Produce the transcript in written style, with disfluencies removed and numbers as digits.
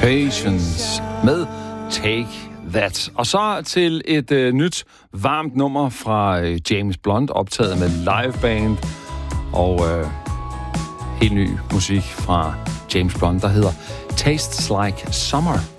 Patience med Take That. Og så til et nyt varmt nummer fra James Blunt, optaget med liveband, og helt ny musik fra James Blunt, der hedder Tastes Like Summer.